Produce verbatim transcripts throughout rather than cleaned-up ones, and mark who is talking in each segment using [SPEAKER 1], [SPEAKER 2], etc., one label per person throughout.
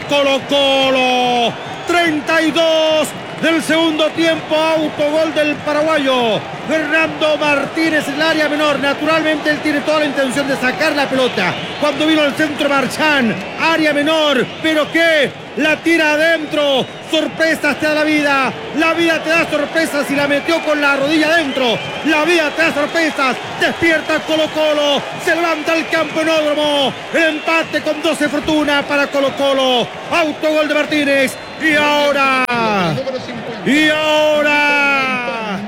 [SPEAKER 1] Colo-Colo. treinta y dos del segundo tiempo, autogol del paraguayo Fernando Martínez en el área menor. Naturalmente él tiene toda la intención de sacar la pelota. Cuando vino al centro Marchán, área menor, pero que la tira adentro. Sorpresas te da la vida. La vida te da sorpresas y la metió con la rodilla adentro. La vida te da sorpresas. Despierta Colo-Colo. Se levanta el campeonódromo. El empate con doce fortuna para Colo-Colo. Autogol de Martínez. Y ahora. Y ahora.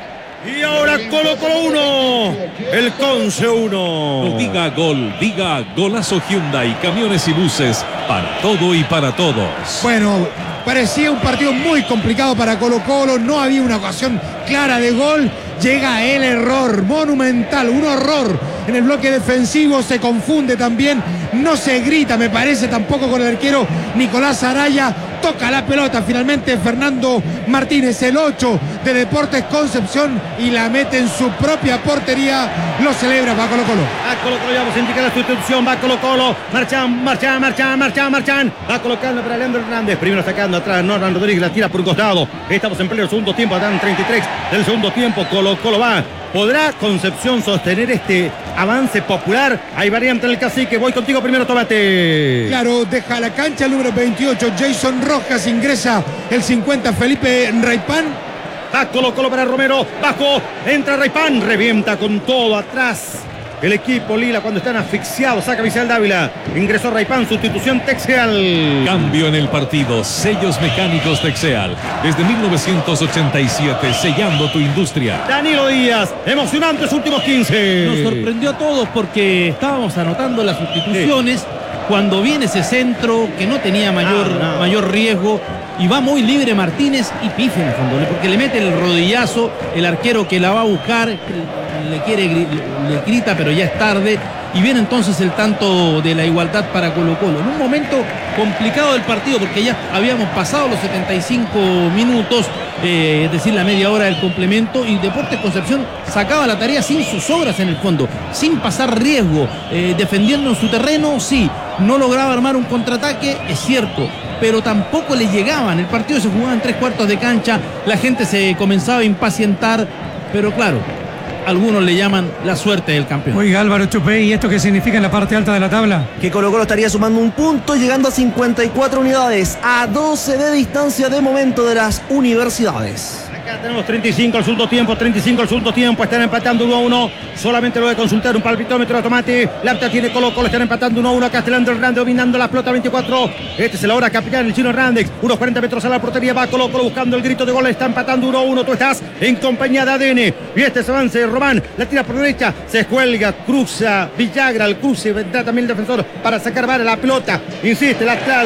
[SPEAKER 1] Y ahora Colo-Colo uno, el Conce uno.
[SPEAKER 2] No diga gol, diga golazo Hyundai, camiones y buses, para todo y para todos.
[SPEAKER 3] Bueno, parecía un partido muy complicado para Colo-Colo, no había una ocasión clara de gol. Llega el error monumental, un horror en el bloque defensivo, se confunde también, no se grita, me parece, tampoco con el arquero Nicolás Araya. Toca la pelota finalmente Fernando Martínez, el ocho de Deportes Concepción, y la mete en su propia portería. Lo celebra, va Colo-Colo.
[SPEAKER 1] Va Colo-Colo, ya vamos a indicar la sustitución. Va Colo-Colo, Marchán, Marchán, Marchán, Marchán, Marchán. Va colocando para Leandro Hernández. Primero sacando atrás Norman Rodríguez, la tira por un costado. Estamos en pleno segundo tiempo, dan treinta y tres del segundo tiempo. Colo-Colo va. ¿Podrá Concepción sostener este avance popular? Hay variante en el cacique. Voy contigo primero, Tomate.
[SPEAKER 3] Claro, deja la cancha el número veintiocho, Jason Rojas. Ingresa el cincuenta, Felipe Raipán.
[SPEAKER 1] Va Colo-Colo para Romero. Bajo, entra Raipán. Revienta con todo atrás el equipo lila cuando están asfixiados. Saca Misael Dávila. Ingresó Raipán, sustitución Texeal.
[SPEAKER 2] Cambio en el partido. Sellos mecánicos Texeal. Desde mil novecientos ochenta y siete, sellando tu industria.
[SPEAKER 1] Danilo Díaz. Emocionantes últimos quince.
[SPEAKER 4] Nos sorprendió a todos porque estábamos anotando las sustituciones. Sí. Cuando viene ese centro que no tenía mayor, no, no. mayor riesgo. Y va muy libre Martínez y pifia en el fondo, porque le mete el rodillazo, el arquero que la va a buscar, le quiere, le grita, pero ya es tarde. Y viene entonces el tanto de la igualdad para Colo-Colo. En un momento complicado del partido, porque ya habíamos pasado los setenta y cinco minutos, eh, es decir, la media hora del complemento, y Deportes Concepción sacaba la tarea sin sus obras en el fondo, sin pasar riesgo, eh, defendiendo en su terreno, sí. No lograba armar un contraataque, es cierto, pero tampoco le llegaban. El partido se jugaba en tres cuartos de cancha, la gente se comenzaba a impacientar, pero claro, algunos le llaman la suerte del campeón.
[SPEAKER 5] Oiga, Álvaro Chupé, ¿y esto qué significa en la parte alta de la tabla?
[SPEAKER 6] Que Colo-Colo estaría sumando un punto, llegando a cincuenta y cuatro unidades, a doce de distancia de momento de las universidades.
[SPEAKER 1] Acá tenemos treinta y cinco al segundo tiempo, treinta y cinco al segundo tiempo, están empatando uno a uno. Solamente lo de consultar un palpitómetro a Tomate. Lapta tiene Colo-Colo, están empatando uno a uno. Acá está Leandro Hernández dominando la pelota, veinticuatro. Este es el ahora capitán, el chino Hernández. Unos cuarenta metros a la portería, va Colo-Colo buscando el grito de gol. Está empatando uno a uno. Tú estás en compañía de A D N. Y este es avance de Román, la tira por derecha, se cuelga, cruza Villagra, el cruce, vendrá también el defensor para sacar vara la pelota. Insiste, lateral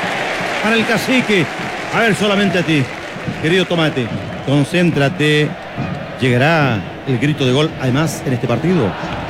[SPEAKER 1] para el cacique. A ver, solamente a ti, querido Tomate. Concéntrate. ¿Llegará el grito de gol además en este partido?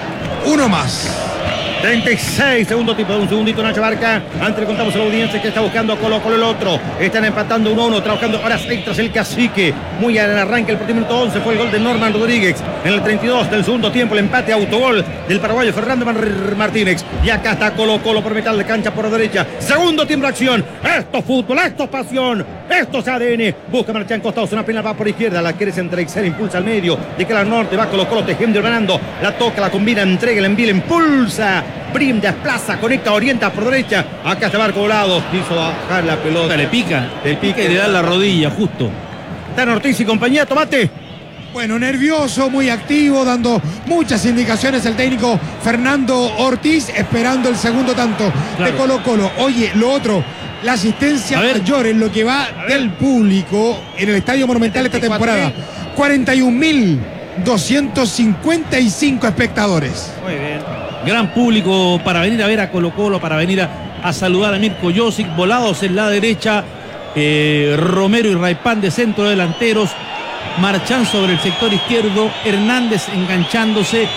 [SPEAKER 3] Uno más.
[SPEAKER 1] treinta y seis, segundo tiempo, un segundito Nacho Barca. Antes le contamos a la audiencia que está buscando a Colo-Colo el otro. Están empatando uno a uno, trabajando horas extras el cacique. Muy al arranque, el partido minuto once fue el gol de Norman Rodríguez. En el treinta y dos del segundo tiempo, el empate autogol del paraguayo Fernando Martínez. Y acá está Colo-Colo por mitad de cancha por derecha. Segundo tiempo de acción. Esto es fútbol, esto es pasión, esto es A D N. Busca Marchán Costados, una pena va por izquierda, la quiere centralizar, impulsa al medio, de cara al norte, va Colo-Colo tejiendo y ganando. La toca, la combina, entrega, la envía, impulsa. Brim, desplaza, conecta, orienta por derecha. Acá está Marco Volados, quiso bajar la pelota.
[SPEAKER 4] Le pica, le pica y le da la rodilla, justo.
[SPEAKER 1] Está Ortiz y compañía, Tomate.
[SPEAKER 3] Bueno, nervioso, muy activo, dando muchas indicaciones el técnico Fernando Ortiz, esperando el segundo tanto claro. de Colo-Colo. Oye, lo otro, la asistencia mayor en lo que va del público en el Estadio Monumental esta temporada. cuarenta y un mil doscientos cincuenta y cinco espectadores.
[SPEAKER 4] Muy bien. Gran público para venir a ver a Colo-Colo, para venir a, a saludar a Mirko Josic. Volados en la derecha, eh, Romero y Raipán de centro delanteros, Marchán sobre el sector izquierdo, Hernández enganchándose,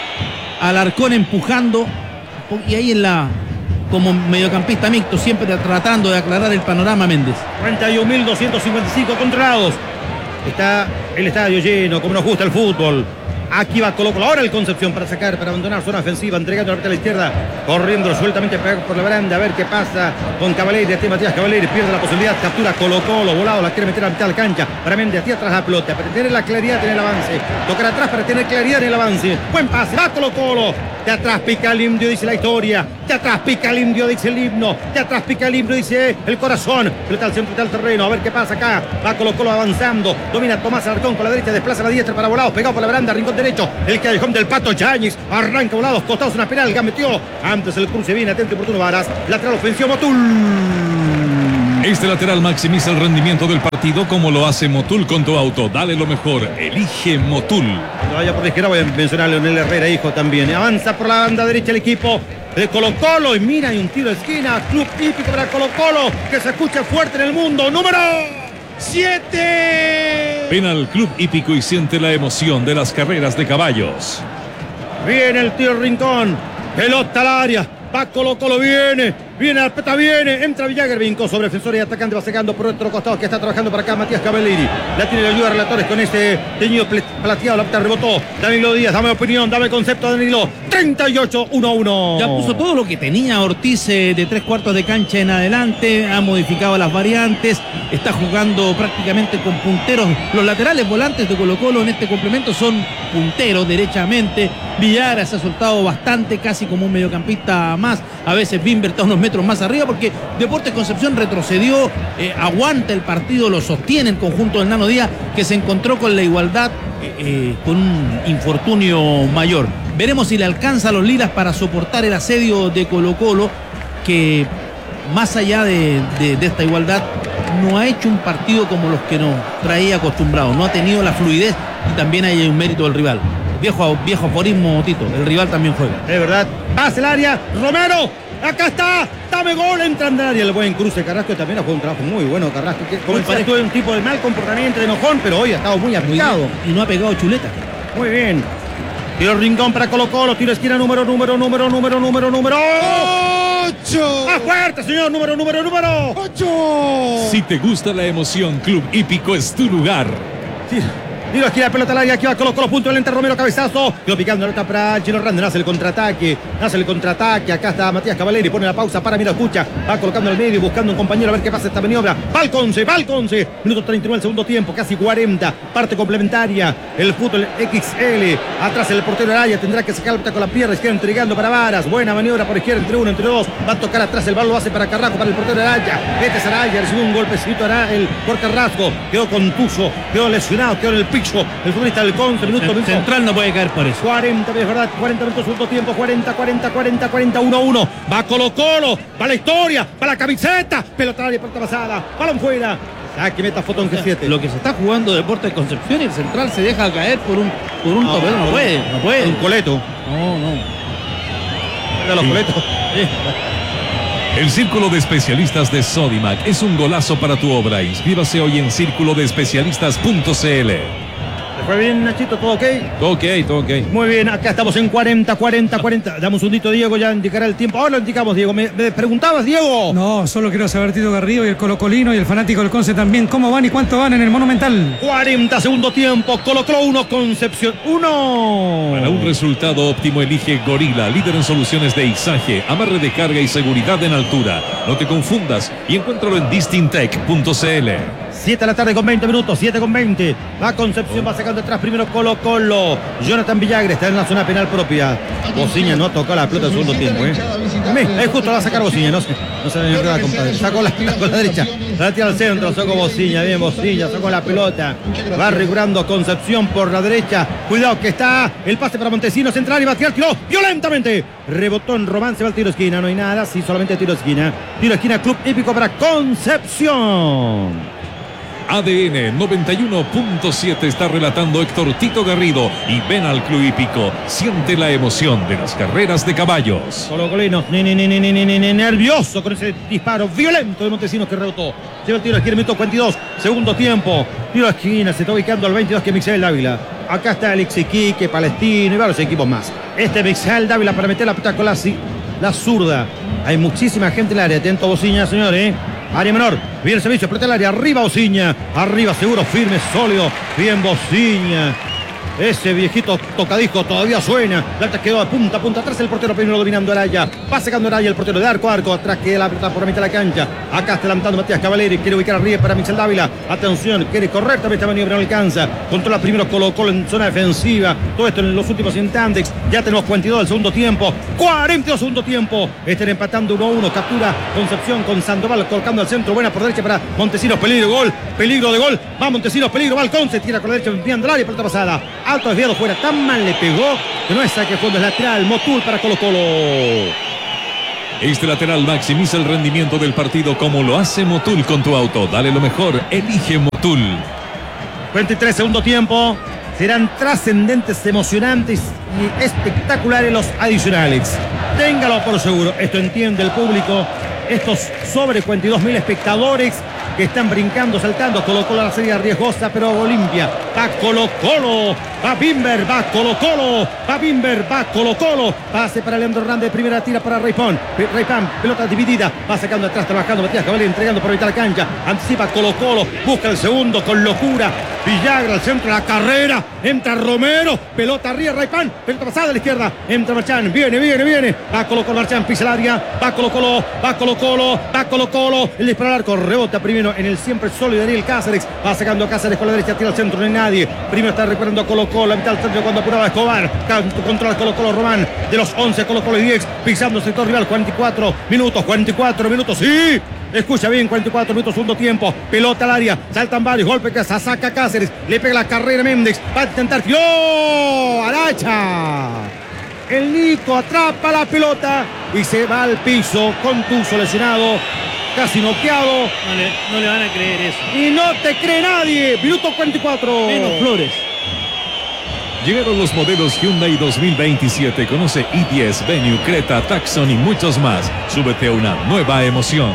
[SPEAKER 4] Alarcón empujando, y ahí en la como mediocampista mixto, siempre tratando de aclarar el panorama Méndez.
[SPEAKER 1] cuarenta y un mil doscientos cincuenta y cinco controlados. Está el estadio lleno, como nos gusta el fútbol. Aquí va Colo Colo. Ahora el Concepción para sacar, para abandonar zona ofensiva, entregando la a la izquierda, corriendo sueltamente por la baranda, a ver qué pasa con Cavalieri. Aquí Matías Cavalieri pierde la posibilidad, captura Colo Colo, volado, la quiere meter a la mitad de la cancha, para Méndez, aquí atrás la pelota, para tener la claridad en el avance, tocar atrás para tener claridad en el avance, buen pase, va Colo Colo, de atrás pica el indio, dice la historia, de atrás pica el indio, dice el himno, de atrás pica el indio, dice el corazón, pelota al centro del terreno, a ver qué pasa acá, va Colo Colo avanzando, domina Tomás Alarcón con la derecha, desplaza la diestra para Volados, pegado por la baranda, rincón derecho, el callejón del Pato Yáñez, arranca Volados, costados una penal, metió antes el cruce, viene atento y oportuno Varas, lateral ofensivo Motul.
[SPEAKER 2] Este lateral maximiza el rendimiento del partido como lo hace Motul con tu auto. Dale lo mejor, elige Motul.
[SPEAKER 1] Cuando vaya por la izquierda voy a mencionar a Leonel Herrera, hijo también. Avanza por la banda derecha el equipo de Colo Colo y mira, hay un tiro de esquina, club hípico para Colo Colo, que se escucha fuerte en el mundo. Número siete.
[SPEAKER 2] Ven al Club Hípico y siente la emoción de las carreras de caballos.
[SPEAKER 1] Viene el tiro Rincón, pelota al área, va Colo Colo, viene. Viene Arpeta, viene, entra Villager, vincó sobre defensor y atacante, va sacando por otro costado que está trabajando para acá Matías Cavalieri. La tiene la ayuda a Relatores con este teñido plateado, la peta rebotó. Danilo Díaz, dame opinión, dame concepto, Danilo. treinta y ocho, uno uno.
[SPEAKER 4] Ya puso todo lo que tenía Ortiz eh, de tres cuartos de cancha en adelante, ha modificado las variantes, está jugando prácticamente con punteros. Los laterales volantes de Colo Colo en este complemento son punteros derechamente. Villara se ha soltado bastante, casi como un mediocampista más. A veces Bimber está unos metros más arriba porque Deportes Concepción retrocedió, eh, aguanta el partido, lo sostiene el conjunto del Nano Díaz, que se encontró con la igualdad eh, eh, con un infortunio mayor. Veremos si le alcanza a los lilas para soportar el asedio de Colo Colo, que más allá de, de, de esta igualdad no ha hecho un partido como los que nos traía acostumbrados, no ha tenido la fluidez y también hay un mérito del rival. Viejo, viejo aforismo, Tito, el rival también juega.
[SPEAKER 1] Es verdad, pasa el área, Romero, acá está, dame gol, entra en el área, el buen cruce. Carrasco también ha jugado un trabajo muy bueno, Carrasco, que como decía, tuvo un tipo de mal comportamiento, de enojón, pero hoy ha estado muy aplicado.
[SPEAKER 4] Y no ha pegado chuleta.
[SPEAKER 1] Muy bien. Tiro Rincón para Colo Colo, tiro esquina número, número, número, número, número, número.
[SPEAKER 3] ¡Ocho!
[SPEAKER 1] ¡Ah, fuerte, señor! Número, número, número.
[SPEAKER 3] ¡Ocho!
[SPEAKER 2] Si te gusta la emoción, Club Hípico es tu lugar.
[SPEAKER 1] Sí. Tiro aquí la pelota al área, aquí va Colo Colo, punto del ente Romero, cabezazo. Quedó picando la pelota para Gino Randall, hace el contraataque, hace el contraataque. Acá está Matías Cavalieri, pone la pausa para, mira, escucha. Va colocando en el medio, buscando un compañero a ver qué pasa esta maniobra. Va al Conce, va al Conce. Minuto treinta y nueve del segundo tiempo, casi cuarenta. Parte complementaria. El fútbol equis ele. Atrás el portero Araya, tendrá que sacar la pelota con la pierna izquierda, entregando para Varas. Buena maniobra por izquierda, entre uno, entre dos. Va a tocar atrás, el balón lo hace para Carrasco, para el portero Araya. Vete es Araya, recibió un golpecito Araya, el por Carrasco. Quedó contuso, quedó lesionado, quedó en el piso. El futbolista del Conce, minuto,
[SPEAKER 4] El
[SPEAKER 1] minuto.
[SPEAKER 4] central no puede caer por eso.
[SPEAKER 1] cuarenta, es verdad, cuarenta minutos, segundo tiempo, cuarenta, cuarenta, cuarenta, cuarenta, uno uno. Va Colo Colo, va la historia, va la camiseta, pelota área, pelota pasada, balón fuera. Saque, meta foto en G siete.
[SPEAKER 4] Lo que se está jugando Deportes Concepción y el central se deja caer por un, por un
[SPEAKER 1] No,
[SPEAKER 4] topero, no
[SPEAKER 1] por-
[SPEAKER 4] puede, no puede.
[SPEAKER 1] Un coleto.
[SPEAKER 4] No, no.
[SPEAKER 1] De los coletos.
[SPEAKER 2] El Círculo de Especialistas de Sodimac es un golazo para tu obra. Inscríbase hoy en círculo de especialistas punto c l.
[SPEAKER 1] ¿Te fue bien, Nachito? ¿Todo ok?
[SPEAKER 2] Todo ok, todo ok.
[SPEAKER 1] Muy bien, acá estamos en cuarenta, cuarenta, cuarenta. Dame un segundito, Diego, ya indicará el tiempo. Ahora lo indicamos, Diego. ¿Me, me preguntabas, Diego?
[SPEAKER 5] No, solo quiero saber, Tito Garrido y el colocolino y el fanático del Conce también, ¿cómo van y cuánto van en el Monumental?
[SPEAKER 1] cuarenta, segundo tiempo. Colo Colo uno, Concepción uno.
[SPEAKER 2] Para un resultado óptimo elige Gorila, líder en soluciones de izaje, amarre de carga y seguridad en altura. No te confundas y encuéntralo en distintech punto c l.
[SPEAKER 1] siete de la tarde con veinte minutos, siete con veinte. Va Concepción, va sacando atrás primero Colo Colo. Jonathan Villagre está en la zona penal propia. Bociña no tocó la pelota en segundo tiempo. ¿eh? Es justo, la va a sacar Bociña, no sé. No se me enreda, compadre. Sacó la, sacó la derecha, la tira al centro, sacó Bociña, bien Bociña, sacó la pelota. Va regulando Concepción por la derecha. Cuidado que está el pase para Montesinos, central y va a tirar, tiró violentamente. Rebotó en Román, se va al tiro esquina, no hay nada, sí, solamente tiro esquina. Tiro esquina, Club Hípico para Concepción.
[SPEAKER 2] A D N noventa y uno punto siete está relatando Héctor Tito Garrido y ven al Club Hípico. Siente la emoción de las carreras de caballos.
[SPEAKER 1] Colo Colino, ni, ni, ni, ni, ni, ni, ni, nervioso con ese disparo violento de Montesinos que rebotó. Lleva el tiro a esquina, minuto cuarenta y dos, segundo tiempo. Tiro a esquina, se está ubicando al veintidós que Mixel Dávila. Acá está Alex Iquique, Palestino y varios equipos más. Este Mixel Dávila para meter la pelota con la, la zurda. Hay muchísima gente en el área. Atento Bociña, señores. Área menor, bien el servicio, pelota al área, arriba Bociña, arriba seguro, firme, sólido, bien Bociña. Ese viejito tocadisco todavía suena. La alta quedó de punta a punta. Atrás el portero primero dominando Araya. Va sacando Araya el portero de arco a arco. Atrás queda la pelota por la mitad de la cancha. Acá está levantando Matías Cavaleri. Quiere ubicar a Ríos para Michel Dávila. Atención, quiere correctamente esta maniobra, no alcanza. Controla primero Colo Colo en zona defensiva. Todo esto en los últimos instantes. Ya tenemos cuarenta y dos del segundo tiempo. cuarenta y dos segundo tiempo. Están empatando uno a uno. Captura Concepción con Sandoval colocando al centro. Buena por derecha para Montesinos. Peligro, gol. Peligro de gol. Va Montesinos, peligro. Va al Conce. Tira con la derecha enviando el área. Pelota pasada. Alto desviado fuera. Tan mal le pegó que no es saque fondo, es lateral. Motul para Colo Colo.
[SPEAKER 2] Este lateral maximiza el rendimiento del partido como lo hace Motul con tu auto. Dale lo mejor. Elige Motul.
[SPEAKER 1] cuarenta y tres segundo tiempo. Serán trascendentes, emocionantes y espectaculares los adicionales. Téngalo por seguro. Esto entiende el público. Estos sobre cuarenta y dos mil espectadores que están brincando, saltando. Colo Colo la serie riesgosa, pero Olimpia. Va Colo Colo. Va Bimber. Va Colo Colo. Va Bimber. Va Colo Colo. Pase para Leandro Hernández. Primera tira para Raypón. Raypón. Pelota dividida. Va sacando atrás, trabajando Matías Cavaleri, entregando por mitad de la cancha. Anticipa Colo Colo. Busca el segundo con locura. Villagra al centro de la carrera. Entra Romero. Pelota arriba. Raypón. Pelota pasada a la izquierda. Entra Marchán. Viene, viene, viene. Va Colo Colo. Marchán pisa el área. Va Colo Colo. Va Colo Colo. Va Colo Colo. El disparo al arco. Rebota primero en el siempre sólido Daniel Cáceres. Va sacando a Cáceres con la derecha. Tira al centro. No hay nadie. Primero está recuperando a Colo Colo. La mitad del centro cuando apuraba Escobar. Controla Colo Colo Román. De los once Colo Colo y diez. Pisando el sector rival. cuarenta y cuatro minutos. cuarenta y cuatro minutos. Sí. Escucha bien, cuarenta y cuatro minutos, segundo tiempo. Pelota al área, saltan varios, golpe que saca Cáceres, le pega la carrera Méndez, va a intentar, ¡oh! ¡Aracha! El Nico atrapa la pelota y se va al piso, contuso, lesionado, casi noqueado.
[SPEAKER 4] No le, no le van a creer eso.
[SPEAKER 1] Y no te cree nadie, minuto cuarenta y cuatro.
[SPEAKER 4] Menos Flores.
[SPEAKER 2] Llegaron los modelos Hyundai dos mil veintisiete. Conoce i diez, Venue, Creta, Tucson y muchos más. Súbete a una nueva emoción.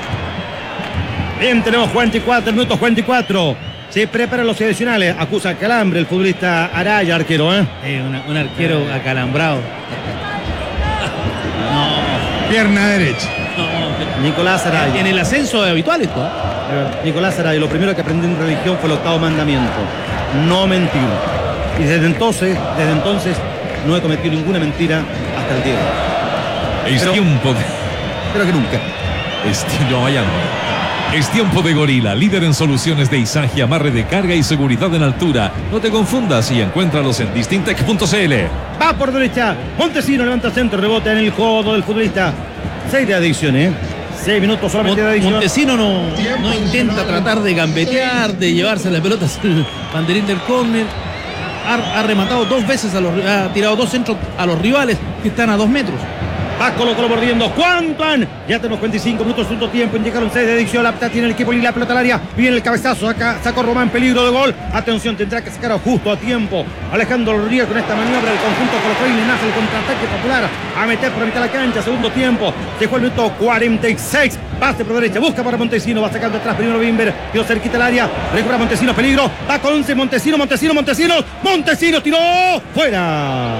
[SPEAKER 1] Bien, tenemos cuarenta y cuatro minutos, cuarenta y cuatro. Se preparan los adicionales. Acusa calambre el futbolista Araya, arquero, ¿eh?
[SPEAKER 4] Eh, una, un arquero acalambrado. No.
[SPEAKER 3] Pierna derecha.
[SPEAKER 4] No.
[SPEAKER 1] Nicolás Araya.
[SPEAKER 4] En el ascenso habitual esto.
[SPEAKER 1] Nicolás Araya, lo primero que aprendí en religión fue el octavo mandamiento. No mentir. Y desde entonces, desde entonces, no he cometido ninguna mentira hasta el día de hoy.
[SPEAKER 2] Es
[SPEAKER 1] Pero-
[SPEAKER 2] tiempo de...
[SPEAKER 1] Pero que nunca.
[SPEAKER 2] Es, no, vaya no. Es tiempo de Gorila, líder en soluciones de izaje, amarre de carga y seguridad en altura. No te confundas y encuéntralos en distintec punto c l.
[SPEAKER 1] Va por derecha. Montesino levanta el centro, rebota en el codo del futbolista. Seis de adicción, ¿eh? Seis minutos solamente de adicción.
[SPEAKER 4] Montesino no, no intenta tratar de gambetear, de llevarse la pelota hacia el banderín del córner. Ha, ha rematado dos veces, a los, ha tirado dos centros a los rivales que están a dos metros.
[SPEAKER 1] Va Colo Colo mordiendo. ¿Cuántan? Ya tenemos cuarenta y cinco minutos, segundo tiempo. Indicaron seis de adicción. La pelota tiene el equipo y la pelota al área. Viene el cabezazo. Saca, sacó Román, peligro de gol. Atención, tendrá que sacar justo a tiempo. Alejandro Rodríguez con esta maniobra del conjunto colocolino. Nace el contraataque popular. A meter por la mitad de la cancha. Segundo tiempo. Dejó el minuto cuarenta y seis. Pase por derecha. Busca para Montesino. Va sacando atrás primero Bimber. Quedó cerquita al área. Recupera Montesino. Peligro. Va con once. Montesino, Montesino, Montesino. Montesino tiró. Fuera.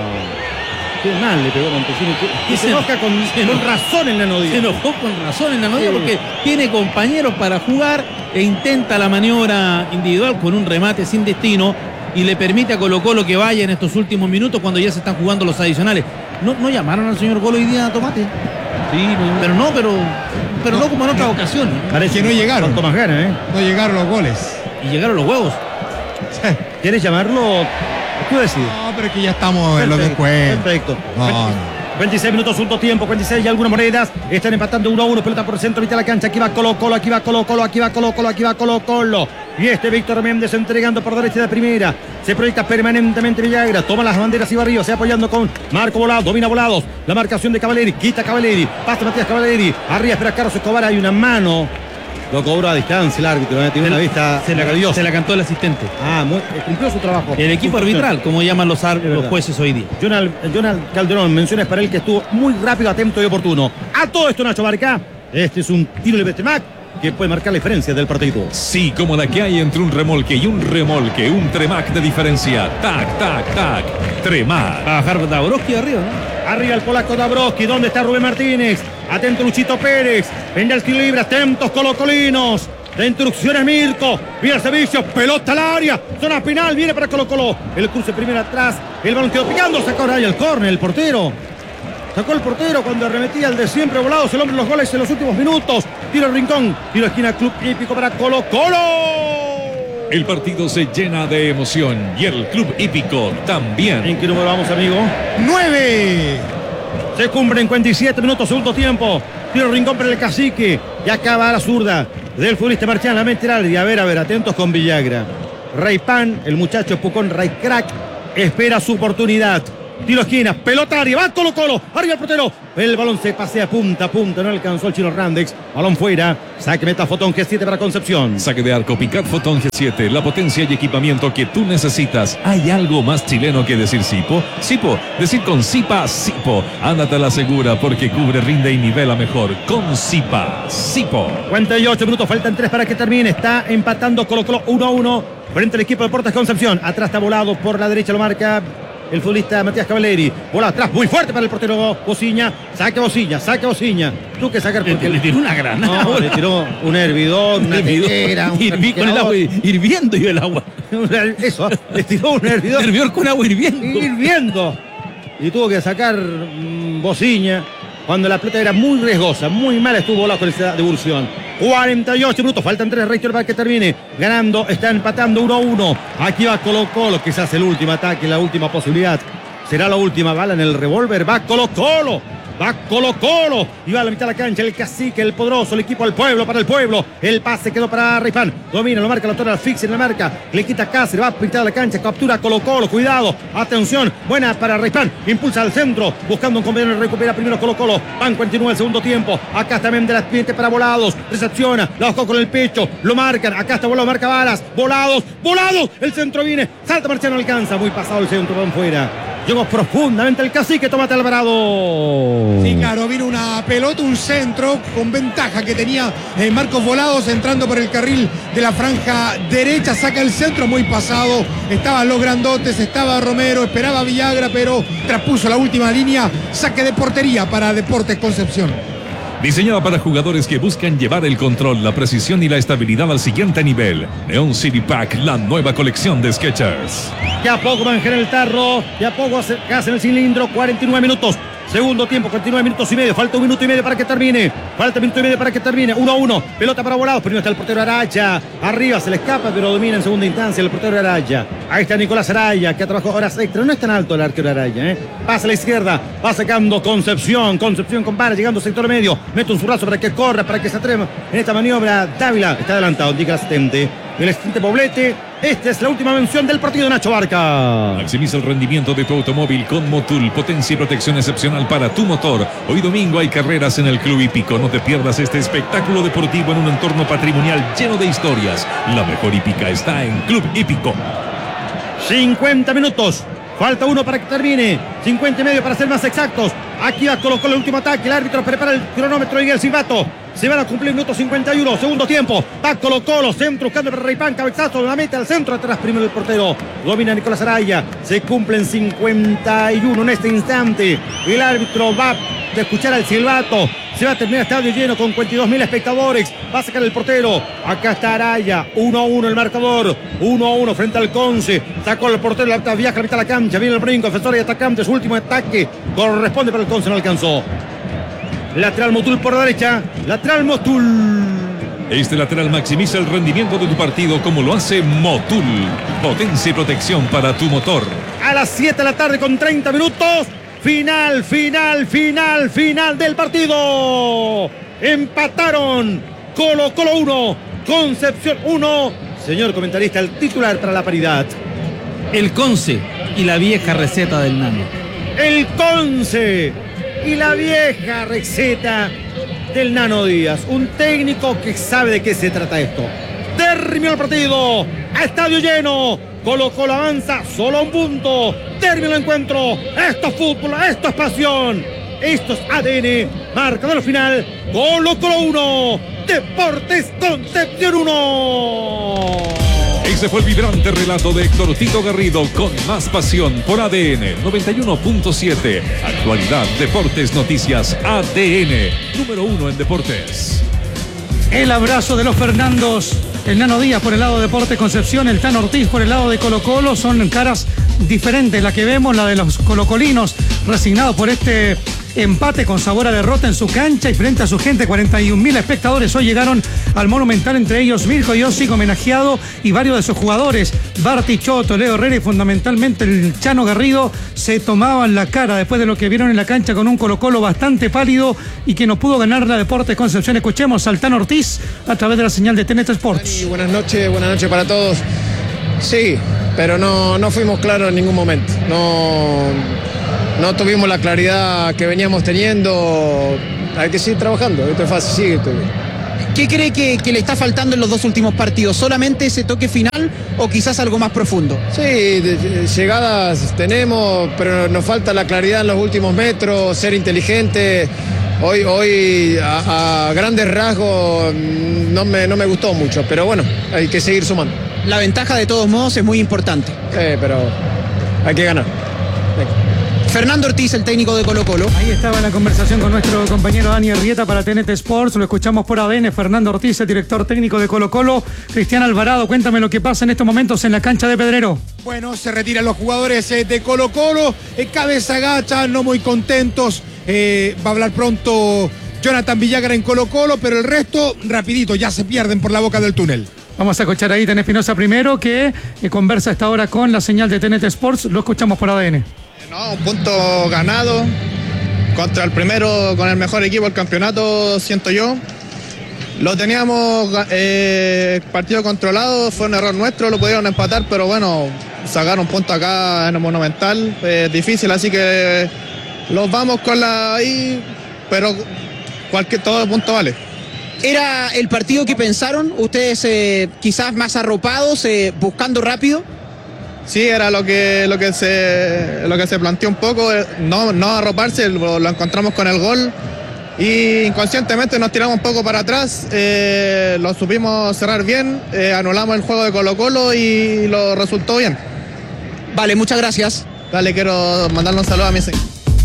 [SPEAKER 1] Qué mal le pegó Montesino. Y se enoja con,
[SPEAKER 4] se
[SPEAKER 1] con
[SPEAKER 4] enojó.
[SPEAKER 1] razón en la
[SPEAKER 4] Se
[SPEAKER 1] nodilla.
[SPEAKER 4] enojó con razón en la novia
[SPEAKER 1] Sí.
[SPEAKER 4] porque tiene compañeros para jugar e intenta la maniobra individual con un remate sin destino y le permite a Colo Colo que vaya en estos últimos minutos cuando ya se están jugando los adicionales. ¿No, no llamaron al señor Golo hoy día a Tomate?
[SPEAKER 1] Sí,
[SPEAKER 4] Pero no, pero, pero no, como en otras ocasiones.
[SPEAKER 1] parece
[SPEAKER 3] que no llegaron.
[SPEAKER 1] Con más ganas, ¿eh?
[SPEAKER 3] No llegaron los goles.
[SPEAKER 4] Y llegaron los huevos.
[SPEAKER 1] ¿Quieres llamarlo? Tú decides.
[SPEAKER 3] No, pero es que ya estamos en los
[SPEAKER 1] Perfecto,
[SPEAKER 3] descuentos.
[SPEAKER 1] Perfecto.
[SPEAKER 3] No, no.
[SPEAKER 1] veintiséis minutos, segundo tiempo, cuarenta y seis y algunas monedas. Están empatando uno a uno. Pelota por el centro, mitad de la cancha. Aquí va Colo Colo, aquí va Colo Colo, aquí va Colo Colo, aquí va Colo Colo. Y este Víctor Méndez entregando por derecha de primera. Se proyecta permanentemente Villagra. Toma las banderas y barrio. Se apoyando con Marco Volado. Domina Volados. La marcación de Cavaleri. Quita Cavaleri. Pasa Matías Cavaleri. Arriba espera Carlos Escobar. Hay una mano. Lo cobró a distancia el árbitro. ¿eh? Tiene una vista
[SPEAKER 4] se, la,
[SPEAKER 1] maravillosa.
[SPEAKER 4] se la cantó el asistente.
[SPEAKER 1] Ah, muy, cumplió su trabajo.
[SPEAKER 4] El equipo
[SPEAKER 1] Su función.
[SPEAKER 4] arbitral, como llaman los, ar-
[SPEAKER 1] Es verdad.
[SPEAKER 4] los jueces hoy día.
[SPEAKER 1] Jonal, Jonal Calderón, menciones para él que estuvo muy rápido, atento y oportuno. A todo esto, Nacho Barca. Este es un tiro libre de Tremac que puede marcar la diferencia del partido.
[SPEAKER 2] Sí, como la que hay entre un remolque y un remolque, un Tremac de diferencia. Tac, tac, tac. Tremac.
[SPEAKER 4] A bajar Dabrowski arriba, ¿no?
[SPEAKER 1] Arriba el polaco Dabrowski. ¿Dónde está Rubén Martínez? Atento Luchito Pérez. Vende el tiro libre. Atentos colocolinos. De instrucciones Mirko. Viene el servicio. Pelota al área. Zona penal. Viene para Colo Colo. El cruce primero atrás. El balón quedó picando. Sacó ahora el córner. El portero. Sacó el portero cuando arremetía el de siempre volados. El hombre de los goles en los últimos minutos. Tiro al rincón. Tiro esquina. Club Hípico para Colo Colo.
[SPEAKER 2] El partido se llena de emoción y el Club Hípico también.
[SPEAKER 1] ¿En qué número vamos, amigo?
[SPEAKER 3] nueve.
[SPEAKER 1] Se cumplen cincuenta y siete minutos, segundo tiempo. Tiro al rincón para el cacique. Y acaba la zurda del futbolista Marchán. La mente al área. A ver, a ver, atentos con Villagra. Raypan, el muchacho Pucón Ray Crack, espera su oportunidad. Tiro esquina, pelota área, va Colo Colo, arriba el portero. El balón se pasea punta a punta, no alcanzó el chino Randex. Balón fuera, saque meta Fotón G siete para Concepción.
[SPEAKER 2] Saque de arco, Picat Fotón G siete, la potencia y equipamiento que tú necesitas. ¿Hay algo más chileno que decir Sipo? Sipo, decir con Sipa, Sipo. Ándate a la segura porque cubre, rinde y nivela mejor. Con Sipa, Sipo.
[SPEAKER 1] cincuenta y ocho minutos, faltan tres para que termine. Está empatando Colo Colo uno a uno frente al equipo de Deportes Concepción. Atrás está volado por la derecha, lo marca el futbolista Matías Cavalieri. Bola atrás, muy fuerte para el portero Bociña. Saque Bociña, saque Bociña. Tú que sacar porque
[SPEAKER 4] le, le tiró una granada.
[SPEAKER 1] No, le tiró un hervidor, una tetera, un
[SPEAKER 4] Hirvi, con el agua hirviendo y el agua.
[SPEAKER 1] Eso, le tiró un hervidor.
[SPEAKER 4] Hervidor con agua hirviendo.
[SPEAKER 1] Hirviendo. Y tuvo que sacar mmm, Bociña cuando la pelota era muy riesgosa. Muy mal estuvo la con esa devolución. cuarenta y ocho minutos, faltan tres reitero para que termine. Ganando, está empatando uno a uno. Aquí va Colo Colo, quizás el último ataque, la última posibilidad. Será la última bala en el revólver. Va Colo Colo. Va Colo Colo. Y va a la mitad de la cancha el cacique, el poderoso, el equipo del pueblo, para el pueblo. El pase quedó para Raypan. Domina, lo marca la torre, fixa en la marca. Le quita Cáceres, va a pintar la cancha. Captura Colo Colo. Cuidado. Atención. Buena para Raypan. Impulsa al centro. Buscando un compañero. Recupera primero Colo Colo. Van cuarenta y nueve el segundo tiempo. Acá está también de las pientes para Volados. Recepciona. La bajó con el pecho. Lo marcan. Acá está Volado. Marca Balas. Volados. Volados. El centro viene. Salta Marciano. Alcanza. Muy pasado el centro. Van fuera. Llegó profundamente el cacique. Tómate Alvarado.
[SPEAKER 3] Sí, claro, vino una pelota, un centro con ventaja que tenía eh, Marcos Volados entrando por el carril de la franja derecha, saca el centro muy pasado, estaban los grandotes, estaba Romero, esperaba Villagra, pero traspuso la última línea, saque de portería para Deportes Concepción.
[SPEAKER 2] Diseñada para jugadores que buscan llevar el control, la precisión y la estabilidad al siguiente nivel. Neon City Pack, la nueva colección de Skechers.
[SPEAKER 1] Ya poco va a engerar el tarro, ya poco hace en el cilindro, cuarenta y nueve minutos. Segundo tiempo, cuarenta y nueve minutos y medio. Falta un minuto y medio para que termine. Falta un minuto y medio para que termine. uno a uno. Pelota para Volados. Primero está el portero Araya. Arriba se le escapa, pero domina en segunda instancia el portero Araya. Ahí está Nicolás Araya, que ha trabajado horas extra. No es tan alto el arquero Araya, ¿eh? Pasa a la izquierda. Va sacando Concepción. Concepción con para, llegando al sector medio. Mete un zurrazo para que corra, para que se atreva en esta maniobra. Dávila está adelantado, indica el asistente. El asistente Poblete. Esta es la última mención del partido, Nacho Barca.
[SPEAKER 2] Maximiza el rendimiento de tu automóvil con Motul, potencia y protección excepcional para tu motor. Hoy domingo hay carreras en el Club Hípico. No te pierdas este espectáculo deportivo en un entorno patrimonial lleno de historias. La mejor hípica está en Club Hípico.
[SPEAKER 1] cincuenta minutos. Falta uno para que termine. cincuenta y medio para ser más exactos. Aquí va Colo Colo el último ataque. El árbitro prepara el cronómetro y el silbato. Se van a cumplir minuto cincuenta y uno. Segundo tiempo. Va Colo Colo. Centro buscando para Raypan. Cabezazo. La mete al centro. Atrás primero el portero. Domina Nicolás Araya. Se cumplen cincuenta y uno en este instante. El árbitro va a escuchar al silbato. Se va a terminar el estadio lleno con cuarenta y dos mil espectadores. Va a sacar el portero. Acá está Araya. uno a uno el marcador. uno a uno frente al Conce. Sacó el portero. La viaja a la mitad de la cancha. Viene el brinco. Defensor y atacante. Su último ataque. Corresponde para el Conce. No alcanzó. Lateral Motul por la derecha. Lateral Motul.
[SPEAKER 2] Este lateral maximiza el rendimiento de tu partido como lo hace Motul. Potencia y protección para tu motor.
[SPEAKER 1] A las siete de la tarde con treinta minutos. Final, final, final, final del partido. Empataron. Colo Colo uno. Concepción uno. Señor comentarista, el titular para la paridad.
[SPEAKER 4] El Conce y la vieja receta del Nano.
[SPEAKER 1] El Conce y la vieja receta del Nano Díaz. Un técnico que sabe de qué se trata esto. Terminó el partido. A estadio lleno. Colo Colo avanza solo a un punto. Terminó el encuentro. Esto es fútbol, esto es pasión. Esto es A D N. Marcador final. Colo Colo uno. Deportes Concepción uno.
[SPEAKER 2] Ese fue el vibrante relato de Héctor Tito Garrido con más pasión por A D N noventa y uno punto siete. Actualidad, deportes, noticias, A D N. Número uno en deportes.
[SPEAKER 5] El abrazo de los Fernandos. El Nano Díaz por el lado de Deportes Concepción, el Tano Ortiz por el lado de Colo Colo. Son caras diferentes la que vemos, la de los colocolinos, resignados por este empate con sabor a derrota en su cancha y frente a su gente. cuarenta y un mil espectadores hoy llegaron al Monumental, entre ellos Mirko Josic, homenajeado, y varios de sus jugadores, Barty Choto, Leo Herrera y fundamentalmente el Chano Garrido, se tomaban la cara después de lo que vieron en la cancha con un Colo Colo bastante pálido y que no pudo ganar la Deportes Concepción. Escuchemos al Tano Ortiz a través de la señal de T N T Sports.
[SPEAKER 7] Buenas noches, buenas noches para todos. Sí, pero no, no fuimos claros en ningún momento. No, no tuvimos la claridad que veníamos teniendo. Hay que seguir trabajando, esto es fácil, sigue. Esto.
[SPEAKER 8] ¿Qué cree que, que le está faltando en los dos últimos partidos? ¿Solamente ese toque final o quizás algo más profundo?
[SPEAKER 7] Sí, de, de, llegadas tenemos, pero nos falta la claridad en los últimos metros, ser inteligente. Hoy, hoy a, a grandes rasgos no me, no me gustó mucho, pero bueno, hay que seguir sumando.
[SPEAKER 8] La ventaja de todos modos es muy importante.
[SPEAKER 7] Sí, pero hay que ganar.
[SPEAKER 8] Fernando Ortiz, el técnico de Colo Colo.
[SPEAKER 5] Ahí estaba la conversación con nuestro compañero Dani Arrieta para T N T Sports. Lo escuchamos por A D N. Fernando Ortiz, el director técnico de Colo Colo. Cristian Alvarado, cuéntame lo que pasa en estos momentos en la cancha de Pedrero.
[SPEAKER 3] Bueno, se retiran los jugadores de Colo Colo. Eh, cabeza gacha, no muy contentos. Eh, va a hablar pronto Jonathan Villagra en Colo Colo, pero el resto, rapidito, ya se pierden por la boca del túnel.
[SPEAKER 5] Vamos a escuchar ahí Tene Espinosa primero, que eh, conversa esta hora con la señal de T N T Sports. Lo escuchamos por A D N.
[SPEAKER 9] No, un punto ganado contra el primero, con el mejor equipo del campeonato, siento yo. Lo teníamos eh, partido controlado, fue un error nuestro, lo pudieron empatar, pero bueno, sacar un punto acá en el Monumental es eh, difícil, así que los vamos con la ahí, pero cualquier todo punto vale.
[SPEAKER 8] ¿Era el partido que pensaron ustedes eh, quizás más arropados, eh, buscando rápido?
[SPEAKER 9] Sí, era lo que lo que se lo que se planteó un poco, no, no arroparse, lo, lo encontramos con el gol y inconscientemente nos tiramos un poco para atrás, eh, lo supimos cerrar bien, eh, anulamos el juego de Colo Colo y lo resultó bien.
[SPEAKER 8] Vale, muchas gracias.
[SPEAKER 9] Dale, quiero mandarle un saludo a mi señor.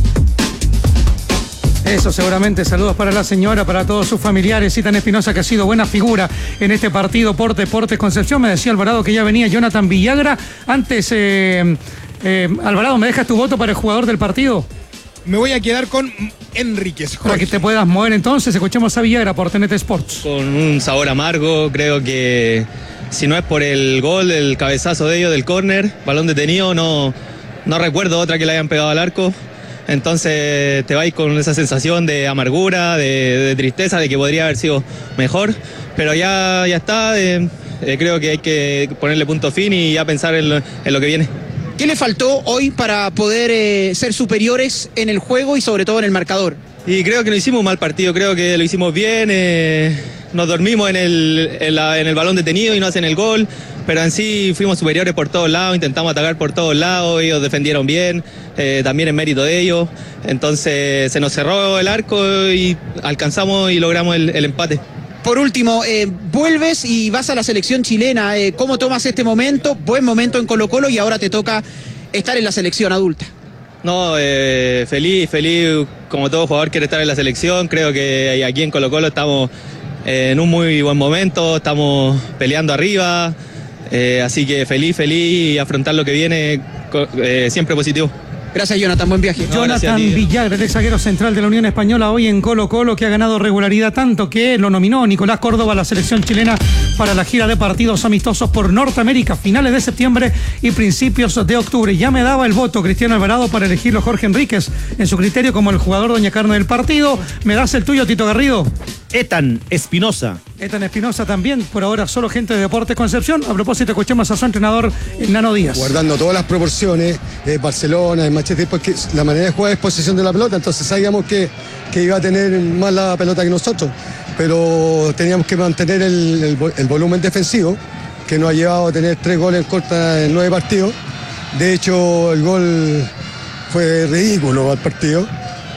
[SPEAKER 5] Eso seguramente, saludos para la señora, para todos sus familiares. Y Tane Espinosa, que ha sido buena figura en este partido por Deportes Concepción. Me decía Alvarado que ya venía Jonathan Villagra. Antes, eh, eh, Alvarado, ¿me dejas tu voto para el jugador del partido?
[SPEAKER 3] Me voy a quedar con Enríquez.
[SPEAKER 5] Para que te puedas mover entonces, escuchemos a Villagra por T N T Sports.
[SPEAKER 10] Con un sabor amargo, creo que si no es por el gol, el cabezazo de ellos del córner, balón detenido, no, no recuerdo otra que le hayan pegado al arco. Entonces te vais con esa sensación de amargura, de, de tristeza, de que podría haber sido mejor, pero ya, ya está, eh, eh, creo que hay que ponerle punto fin y ya pensar en lo, en lo que viene.
[SPEAKER 8] ¿Qué le faltó hoy para poder eh, ser superiores en el juego y sobre todo en el marcador?
[SPEAKER 10] Y creo que no hicimos un mal partido, creo que lo hicimos bien, eh, nos dormimos en el, en, la, en el balón detenido y no hacen el gol, pero en sí fuimos superiores por todos lados, intentamos atacar por todos lados, ellos defendieron bien, eh, también en mérito de ellos, entonces se nos cerró el arco y alcanzamos y logramos el, el empate.
[SPEAKER 8] Por último, eh, vuelves y vas a la selección chilena, eh, ¿cómo tomas este momento? Buen momento en Colo Colo y ahora te toca estar en la selección adulta.
[SPEAKER 10] No, eh, feliz, feliz, como todo jugador quiere estar en la selección, creo que aquí en Colo Colo estamos eh, en un muy buen momento, estamos peleando arriba, eh, así que feliz, feliz y afrontar lo que viene eh, siempre positivo.
[SPEAKER 8] Gracias, Jonathan, buen viaje.
[SPEAKER 5] No, Jonathan Villagra, el ex zaguero central de la Unión Española, hoy en Colo Colo, que ha ganado regularidad tanto que lo nominó Nicolás Córdoba a la selección chilena para la gira de partidos amistosos por Norteamérica, finales de septiembre y principios de octubre. Ya me daba el voto Cristiano Alvarado para elegirlo Jorge Enríquez en su criterio como el jugador doña carne del partido. ¿Me das el tuyo, Tito Garrido?
[SPEAKER 1] Etan Espinosa.
[SPEAKER 5] Etan Espinosa también, por ahora solo gente de Deportes Concepción. A propósito, escuchemos a su entrenador, el Nano Díaz.
[SPEAKER 11] Guardando todas las proporciones, eh, Barcelona, el Manchester, porque la manera de jugar es posesión de la pelota, entonces sabíamos que, que iba a tener más la pelota que nosotros, pero teníamos que mantener el, el, el volumen defensivo, que nos ha llevado a tener tres goles en corta en nueve partidos. De hecho, el gol fue ridículo al partido.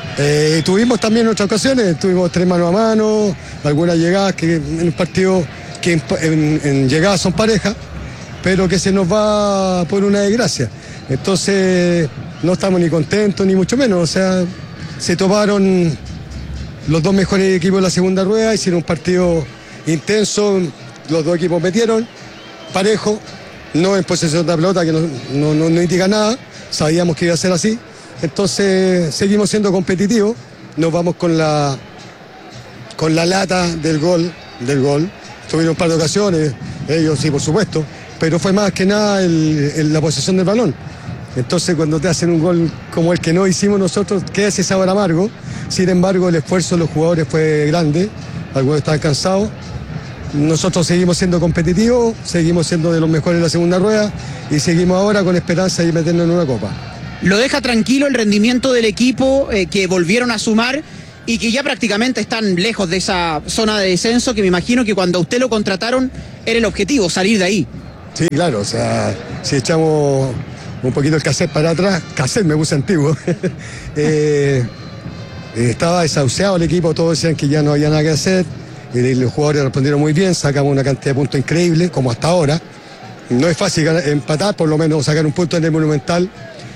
[SPEAKER 11] Eh, tuvimos también en otras ocasiones, tuvimos tres mano a mano, algunas llegadas que en un partido que en, en, en llegadas son parejas, pero que se nos va por una desgracia. Entonces no estamos ni contentos ni mucho menos, o sea, se toparon los dos mejores equipos de la segunda rueda, hicieron un partido intenso, los dos equipos metieron, parejo, no en posesión de la pelota, que no, no, no, no indica nada, sabíamos que iba a ser así, entonces seguimos siendo competitivos, nos vamos con la, con la lata del gol, del gol, tuvieron un par de ocasiones, ellos sí por supuesto, pero fue más que nada el, el, la posesión del balón. Entonces cuando te hacen un gol como el que no hicimos nosotros, queda ese sabor amargo. Sin embargo, el esfuerzo de los jugadores fue grande, algunos estaban cansados. Nosotros seguimos siendo competitivos, seguimos siendo de los mejores en la segunda rueda y seguimos ahora con esperanza de meternos en una copa.
[SPEAKER 8] ¿Lo deja tranquilo el rendimiento del equipo eh, que volvieron a sumar y que ya prácticamente están lejos de esa zona de descenso, que me imagino que cuando a usted lo contrataron era el objetivo, salir de ahí?
[SPEAKER 11] Sí, claro, o sea, si echamos un poquito el cassette para atrás, cassette me puse antiguo, eh, estaba desahuciado el equipo, todos decían que ya no había nada que hacer, y los jugadores respondieron muy bien, sacamos una cantidad de puntos increíble, como hasta ahora. No es fácil empatar, por lo menos sacar un punto en el Monumental,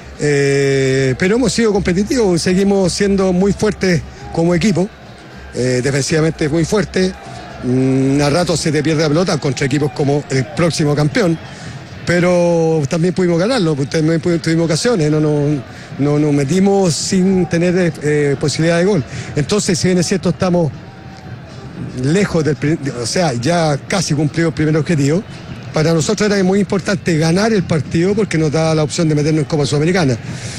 [SPEAKER 11] eh, pero hemos sido competitivos, seguimos siendo muy fuertes como equipo, eh, defensivamente muy fuerte. A rato se te pierde la pelota contra equipos como el próximo campeón, pero también pudimos ganarlo, también tuvimos ocasiones, no nos no, no metimos sin tener eh, posibilidad de gol. Entonces, si bien es cierto, estamos lejos del, o sea, ya casi cumplido el primer objetivo. Para nosotros era muy importante ganar el partido porque nos daba la opción de meternos en Copa Sudamericana.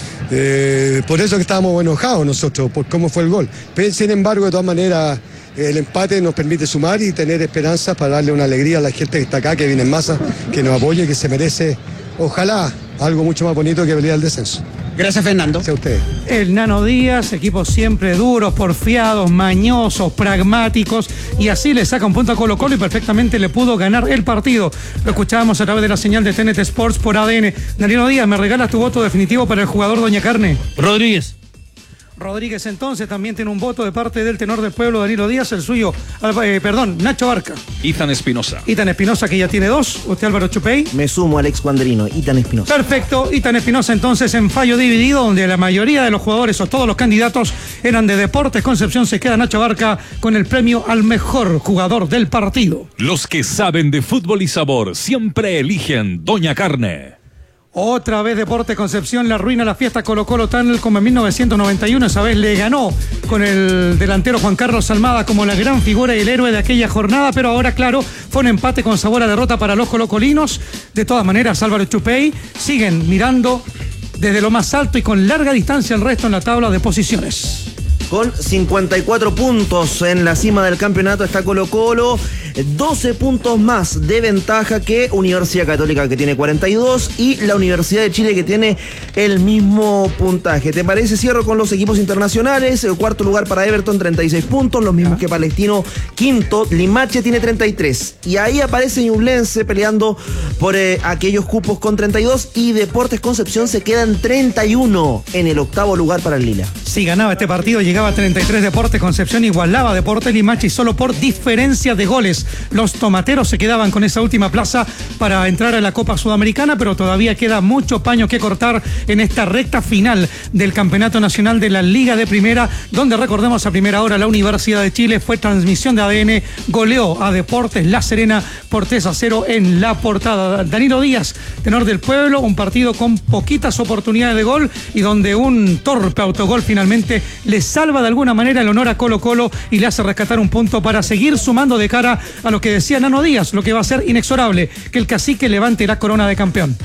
[SPEAKER 11] Eh, por eso que estábamos enojados nosotros, por cómo fue el gol. Pero sin embargo, de todas maneras, el empate nos permite sumar y tener esperanzas para darle una alegría a la gente que está acá, que viene en masa, que nos apoye, que se merece, ojalá, algo mucho más bonito que pelear el descenso.
[SPEAKER 8] Gracias, Fernando.
[SPEAKER 11] Gracias a ustedes.
[SPEAKER 5] El Nano Díaz, equipos siempre duros, porfiados, mañosos, pragmáticos, y así le saca un punto a Colo Colo y perfectamente le pudo ganar el partido. Lo escuchábamos a través de la señal de T N T Sports por A D N. Danilo Díaz, ¿me regalas tu voto definitivo para el jugador Doña Carne?
[SPEAKER 4] Rodríguez.
[SPEAKER 5] Rodríguez entonces también tiene un voto de parte del tenor del pueblo, Danilo Díaz, el suyo, eh, perdón, Nacho Barca.
[SPEAKER 2] Ethan Espinosa.
[SPEAKER 5] Ethan Espinosa, que ya tiene dos. ¿Usted, Álvaro Chupey?
[SPEAKER 6] Me sumo al ex cuandrino, Ethan Espinosa.
[SPEAKER 5] Perfecto, Ethan Espinosa entonces en fallo dividido, donde la mayoría de los jugadores o todos los candidatos eran de Deportes Concepción. Se queda Nacho Barca con el premio al mejor jugador del partido.
[SPEAKER 2] Los que saben de fútbol y sabor siempre eligen Doña Carne.
[SPEAKER 5] Otra vez Deportes Concepción le arruina la fiesta Colo Colo tal como en mil novecientos noventa y uno. Esa vez le ganó con el delantero Juan Carlos Almada como la gran figura y el héroe de aquella jornada, pero ahora, claro, fue un empate con sabor a derrota para los colocolinos. De todas maneras, Álvaro Chupey siguen mirando desde lo más alto y con larga distancia el resto en la tabla de posiciones.
[SPEAKER 6] Con cincuenta y cuatro puntos en la cima del campeonato está Colo Colo, doce puntos más de ventaja que Universidad Católica, que tiene cuarenta y dos, y la Universidad de Chile, que tiene el mismo puntaje. ¿Te parece? Cierro con los equipos internacionales. El cuarto lugar para Everton, treinta y seis puntos, los mismos que Palestino. Quinto, Limache tiene treinta y tres, y ahí aparece Ñublense peleando por eh, aquellos cupos con treinta y dos, y Deportes Concepción se queda en treinta y uno en el octavo lugar para el Lila.
[SPEAKER 5] Si ganaba este partido, llegaba a treinta y tres. Deportes Concepción igualaba a Deportes Limache, y solo por diferencia de goles los tomateros se quedaban con esa última plaza para entrar a la Copa Sudamericana, pero todavía queda mucho paño que cortar en esta recta final del Campeonato Nacional de la Liga de Primera, donde, recordemos, a primera hora la Universidad de Chile fue transmisión de A D N, goleó a Deportes La Serena por tres a cero en la portada. Danilo Díaz, tenor del pueblo, un partido con poquitas oportunidades de gol y donde un torpe autogol finalmente le salva de alguna manera el honor a Colo Colo y le hace rescatar un punto para seguir sumando de cara a lo que decía Nano Díaz, lo que va a ser inexorable, que el cacique levante la corona de campeón.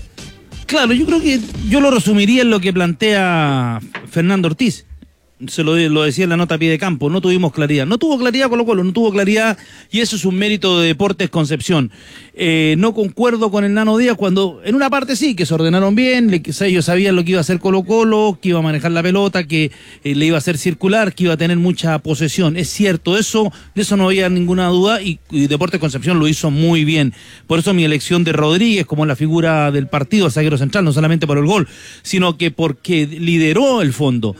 [SPEAKER 4] Claro, yo creo que yo lo resumiría en lo que plantea Fernando Ortiz. Se lo, lo decía en la nota a pie de campo, no tuvimos claridad. No tuvo claridad Colo Colo, no tuvo claridad, y eso es un mérito de Deportes Concepción. Eh, no concuerdo con el Nano Díaz cuando, en una parte sí, que se ordenaron bien, le, ellos sabían lo que iba a hacer Colo Colo, que iba a manejar la pelota, que eh, le iba a hacer circular, que iba a tener mucha posesión. Es cierto, eso, de eso no había ninguna duda, y, y Deportes Concepción lo hizo muy bien. Por eso mi elección de Rodríguez como la figura del partido, zaguero central, no solamente por el gol, sino que porque lideró el fondo.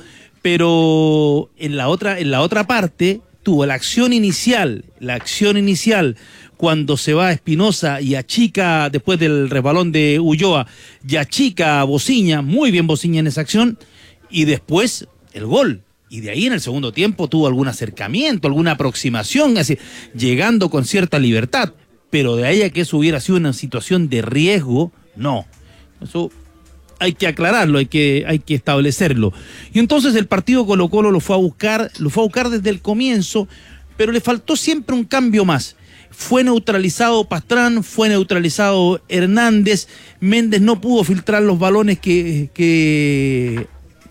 [SPEAKER 4] Pero en la otra, en la otra parte tuvo la acción inicial, la acción inicial cuando se va a Espinosa y achica después del resbalón de Ulloa, y achica a Bociña, muy bien Bociña en esa acción, y después el gol. Y de ahí en el segundo tiempo tuvo algún acercamiento, alguna aproximación, así, llegando con cierta libertad. Pero de ahí a que eso hubiera sido una situación de riesgo, no. Eso hay que aclararlo, hay que, hay que establecerlo. Y entonces el partido Colo-Colo lo fue a buscar, lo fue a buscar desde el comienzo, pero le faltó siempre un cambio más. Fue neutralizado Pastrán, fue neutralizado Hernández, Méndez no pudo filtrar los balones que... que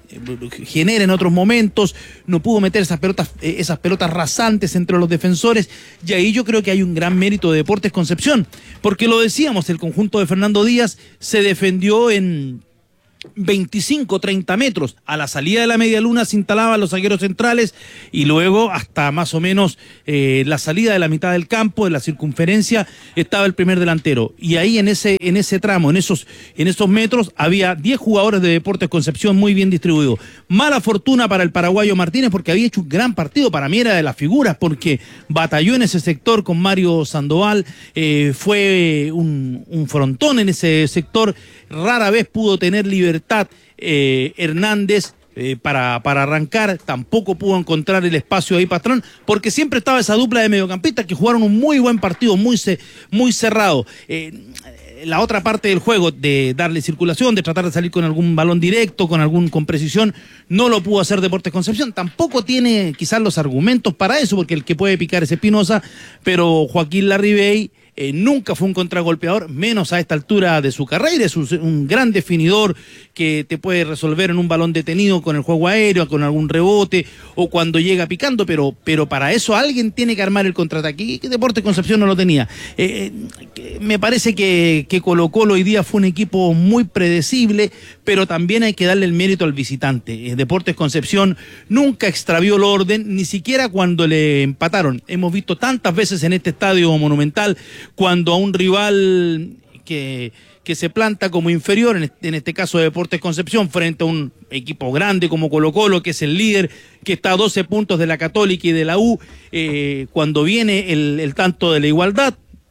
[SPEAKER 4] genera en otros momentos, no pudo meter esas pelotas, esas pelotas rasantes entre los defensores, y ahí yo creo que hay un gran mérito de Deportes Concepción, porque lo decíamos, el conjunto de Fernando Díaz se defendió en veinticinco, treinta metros, a la salida de la media luna se instalaban los zagueros centrales y luego hasta más o menos eh, la salida de la mitad del campo, de la circunferencia, estaba el primer delantero, y ahí en ese, en ese tramo, en esos, en esos metros había diez jugadores de Deportes Concepción muy bien distribuidos. Mala fortuna para el paraguayo Martínez porque había hecho un gran partido, para mí era de las figuras porque batalló en ese sector con Mario Sandoval, eh, fue un, un frontón en ese sector, rara vez pudo tener libertad eh, Hernández eh, para, para arrancar, tampoco pudo encontrar el espacio ahí Pastrán, porque siempre estaba esa dupla de mediocampistas que jugaron un muy buen partido, muy, muy cerrado. Eh, la otra parte del juego, de darle circulación, de tratar de salir con algún balón directo, con algún con precisión, no lo pudo hacer Deportes Concepción, tampoco tiene quizás los argumentos para eso, porque el que puede picar es Espinosa, pero Joaquín Larribey Eh, nunca fue un contragolpeador, menos a esta altura de su carrera, es un, un gran definidor que te puede resolver en un balón detenido con el juego aéreo, con algún rebote o cuando llega picando, pero, pero para eso alguien tiene que armar el contraataque y que Deportes Concepción no lo tenía. Eh, eh, me parece que, que Colo-Colo hoy día fue un equipo muy predecible, pero también hay que darle el mérito al visitante. Eh, Deportes Concepción nunca extravió el orden, ni siquiera cuando le empataron. Hemos visto tantas veces en este estadio Monumental cuando a un rival que, que se planta como inferior, en este, en este caso de Deportes Concepción, frente a un equipo grande como Colo-Colo, que es el líder, que está a doce puntos de la Católica y de la U, eh, cuando viene el, el tanto de la igualdad,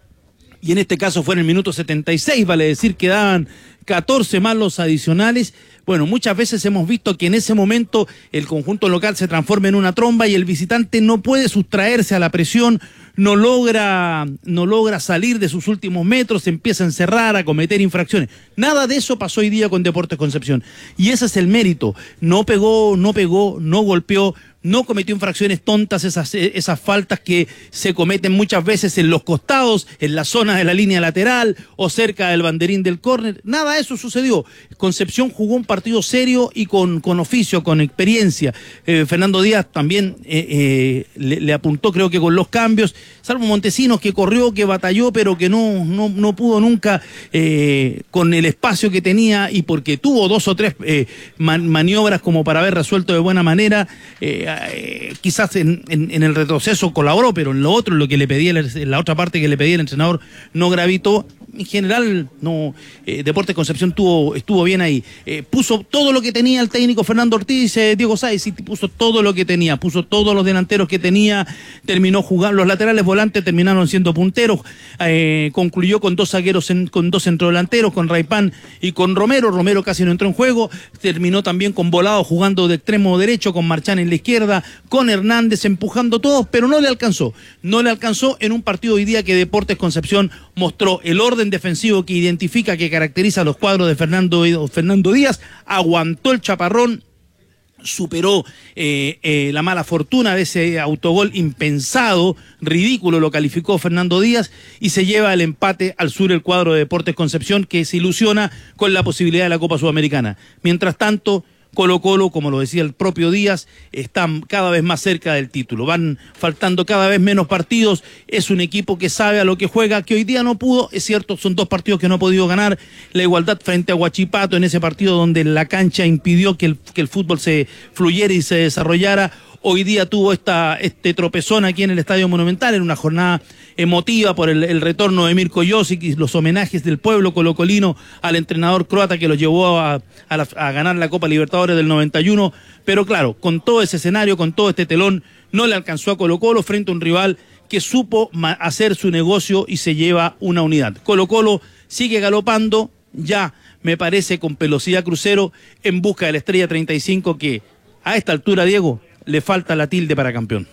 [SPEAKER 4] y en este caso fue en el minuto setenta y seis, vale decir que daban catorce más los adicionales. Bueno, muchas veces hemos visto que en ese momento el conjunto local se transforma en una tromba y el visitante no puede sustraerse a la presión, no logra, no logra salir de sus últimos metros, se empieza a encerrar, a cometer infracciones. Nada de eso pasó hoy día con Deportes Concepción. Y ese es el mérito. No pegó, no pegó, no golpeó, no cometió infracciones tontas, esas, esas faltas que se cometen muchas veces en los costados, en la zona de la línea lateral o cerca del banderín del córner. Nada de eso sucedió. Concepción jugó un partido serio y con, con oficio, con experiencia. Eh, Fernando Díaz también eh, eh, le, le apuntó, creo que con los cambios, salvo Montesinos que corrió, que batalló, pero que no, no, no pudo nunca eh, con el espacio que tenía y porque tuvo dos o tres eh, man, maniobras como para haber resuelto de buena manera. Eh, Eh, quizás en, en, en el retroceso colaboró, pero en lo otro, en lo que le pedía, en la otra parte que le pedía el entrenador, no gravitó. En general, no, eh, Deportes Concepción tuvo, estuvo bien ahí. Eh, puso todo lo que tenía el técnico Fernando Ortiz, eh, Diego Sáez, y puso todo lo que tenía, puso todos los delanteros que tenía, terminó jugando, los laterales volantes terminaron siendo punteros, eh, concluyó con dos zagueros, en, con dos centrodelanteros, con Raipán y con Romero. Romero casi no entró en juego, terminó también con Volado jugando de extremo derecho, con Marchán en la izquierda, con Hernández empujando todos, pero no le alcanzó, no le alcanzó en un partido hoy día que Deportes Concepción mostró el orden defensivo que identifica, que caracteriza a los cuadros de Fernando, Fernando Díaz, aguantó el chaparrón, superó eh, eh, la mala fortuna de ese autogol impensado, ridículo lo calificó Fernando Díaz, y se lleva el empate al sur el cuadro de Deportes Concepción, que se ilusiona con la posibilidad de la Copa Sudamericana. Mientras tanto, Colo-Colo, como lo decía el propio Díaz, están cada vez más cerca del título, van faltando cada vez menos partidos, es un equipo que sabe a lo que juega, que hoy día no pudo, es cierto, son dos partidos que no ha podido ganar, la igualdad frente a Huachipato en ese partido donde la cancha impidió que el, que el fútbol se fluyera y se desarrollara. Hoy día tuvo esta, este tropezón aquí en el Estadio Monumental, en una jornada emotiva por el, el retorno de Mirko Josic y los homenajes del pueblo colocolino al entrenador croata que lo llevó a, a, la, a ganar la Copa Libertadores del noventa y uno. Pero claro, con todo ese escenario, con todo este telón, no le alcanzó a Colo-Colo frente a un rival que supo hacer su negocio y se lleva una unidad. Colo-Colo sigue galopando, ya me parece con velocidad crucero, en busca de la estrella treinta y cinco que a esta altura, Diego, le falta la tilde para campeón.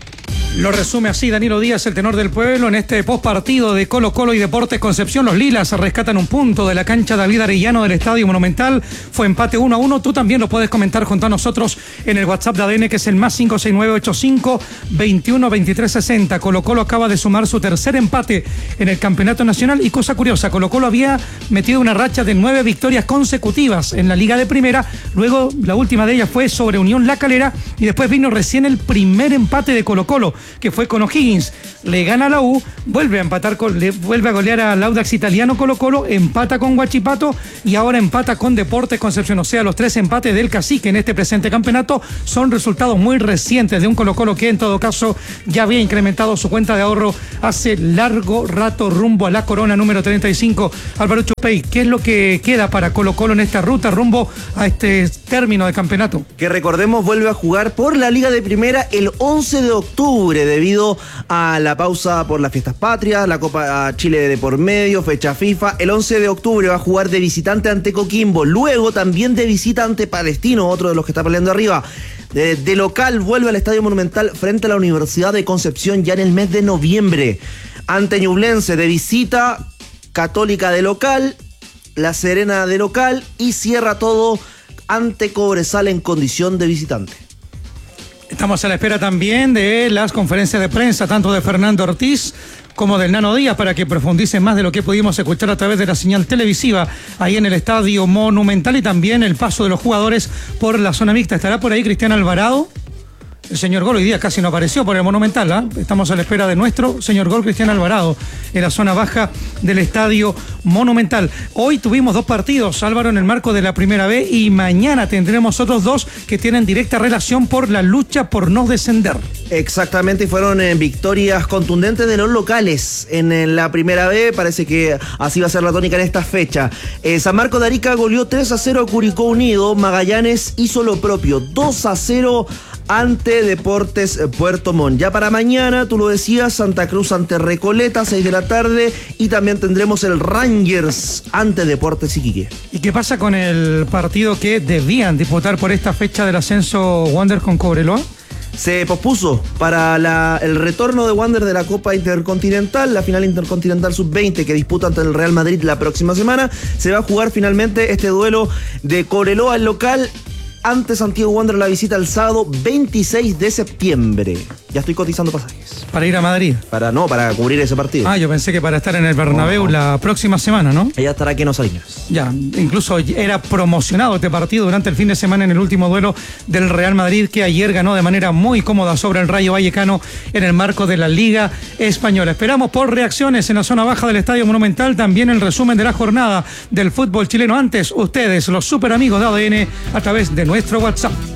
[SPEAKER 5] Lo resume así Danilo Díaz, el tenor del pueblo, en este postpartido de Colo Colo y Deportes Concepción. Los lilas rescatan un punto de la cancha David Arellano del Estadio Monumental. Fue empate uno a uno. Tú también lo puedes comentar junto a nosotros en el WhatsApp de A D N, que es el más cinco seis nueve ocho cinco veintiuno veintitrés sesenta. Colo Colo acaba de sumar su tercer empate en el Campeonato Nacional. Y cosa curiosa, Colo Colo había metido una racha de nueve victorias consecutivas en la Liga de Primera. Luego la última de ellas fue sobre Unión La Calera. Y después vino recién el primer empate de Colo Colo, que fue con O'Higgins. Le gana a la U, vuelve a empatar con, le vuelve a golear al Audax Italiano Colo Colo, empata con Huachipato y ahora empata con Deportes Concepción. O sea, los tres empates del Cacique en este presente campeonato son resultados muy recientes de un Colo Colo que en todo caso ya había incrementado su cuenta de ahorro hace largo rato rumbo a la corona número treinta y cinco. Álvaro Chupey, ¿qué es lo que queda para Colo Colo en esta ruta rumbo a este término de campeonato?
[SPEAKER 6] Que recordemos, vuelve a jugar por la Liga de Primera el once de octubre debido a la pausa por las fiestas patrias, la Copa Chile de por medio, fecha FIFA. El once de octubre va a jugar de visitante ante Coquimbo, luego también de visita ante Palestino, otro de los que está peleando arriba. De, de local vuelve al Estadio Monumental frente a la Universidad de Concepción ya en el mes de noviembre. Ante Ñublense de visita, Católica de local, La Serena de local y cierra todo ante Cobresal en condición de visitante.
[SPEAKER 5] Estamos a la espera también de las conferencias de prensa, tanto de Fernando Ortiz como del Nano Díaz, para que profundicen más de lo que pudimos escuchar a través de la señal televisiva ahí en el Estadio Monumental, y también el paso de los jugadores por la zona mixta. ¿Estará por ahí Cristian Alvarado? El señor Gol hoy día casi no apareció por el Monumental, ¿eh? Estamos a la espera de nuestro señor Gol, Cristian Alvarado, en la zona baja del Estadio Monumental. Hoy tuvimos dos partidos, Álvaro, en el marco de la Primera B, y mañana tendremos otros dos que tienen directa relación por la lucha por no descender.
[SPEAKER 6] Exactamente, y fueron eh, victorias contundentes de los locales en, en la Primera B. Parece que así va a ser la tónica en esta fecha. Eh, San Marcos de Arica goleó tres a cero a Curicó Unido. Magallanes hizo lo propio, dos a cero ante Deportes Puerto Montt. Ya para mañana, tú lo decías, Santa Cruz ante Recoleta, seis de la tarde, y también tendremos el Rangers ante Deportes Iquique.
[SPEAKER 5] ¿Y qué pasa con el partido que debían disputar por esta fecha del ascenso Wander con Cobreloa?
[SPEAKER 6] Se pospuso para la, el retorno de Wander de la Copa Intercontinental, la final Intercontinental sub veinte que disputa ante el Real Madrid la próxima semana. Se va a jugar finalmente este duelo de Cobreloa al local ante Santiago Wander, la visita el sábado veintiséis de septiembre. Ya estoy cotizando pasajes.
[SPEAKER 5] ¿Para ir a Madrid?
[SPEAKER 6] Para no, para cubrir ese partido.
[SPEAKER 5] Ah, yo pensé que para estar en el Bernabéu oh. la próxima semana, ¿no?
[SPEAKER 6] Ella estará aquí en Los Salinas.
[SPEAKER 5] Ya, incluso era promocionado este partido durante el fin de semana en el último duelo del Real Madrid, que ayer ganó de manera muy cómoda sobre el Rayo Vallecano en el marco de la Liga Española. Esperamos por reacciones en la zona baja del Estadio Monumental, también el resumen de la jornada del fútbol chileno. Antes, ustedes, los super amigos de A D N, a través de nuestro WhatsApp.